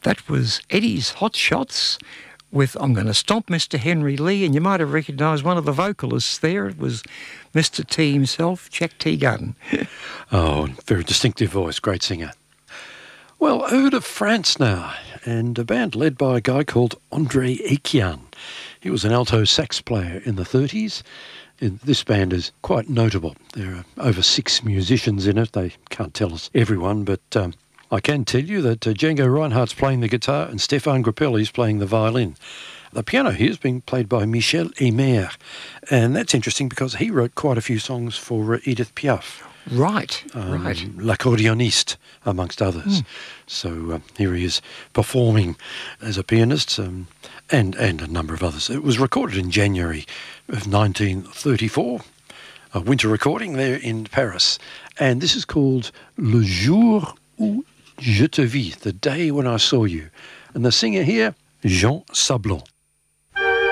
That was Eddie's Hot Shots with I'm Going to Stomp Mr. Henry Lee, and you might have recognised one of the vocalists there. It was Mr. T himself, Jack T. Gunn. Oh, very distinctive voice, great singer. Well, over to France now, and a band led by a guy called André Etienne. He was an alto sax player in the 30s. This band is quite notable. There are over 6 musicians in it. They can't tell us everyone, but I can tell you that Django Reinhardt's playing the guitar and Stéphane Grappelli's playing the violin. The piano here is being played by Michel Aimère, and that's interesting because he wrote quite a few songs for Edith Piaf. Right. L'accordéoniste, amongst others. So here he is performing as a pianist and a number of others. It was recorded in January of 1934, a winter recording there in Paris. And this is called Le Jour où je te vis, the day when I saw you. And the singer here, Jean Sablon.